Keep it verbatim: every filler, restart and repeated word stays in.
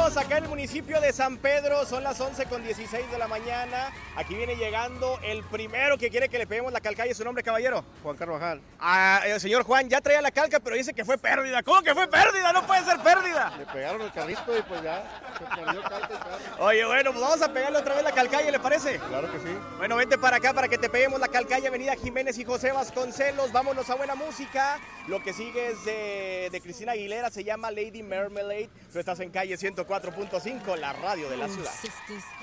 Estamos acá en el municipio de San Pedro, son las once con dieciséis de la mañana. Aquí viene llegando el primero que quiere que le peguemos la calcalle. ¿Su nombre, caballero? Juan Carvajal. Ah, el señor Juan ya traía la calca, pero dice que fue pérdida. ¿Cómo que fue pérdida? No puede ser pérdida. Le pegaron el carrito y pues ya se perdió calca y carro. Oye, bueno, pues vamos a pegarle otra vez la calcalle, ¿le parece? Claro que sí. Bueno, vente para acá para que te peguemos la calcalle, Avenida Jiménez y José Vasconcelos. Vámonos a buena música. Lo que sigue es de, de Cristina Aguilera, se llama Lady Marmalade. Tú estás en calle ciento cuatro punto cinco, la radio de la ciudad.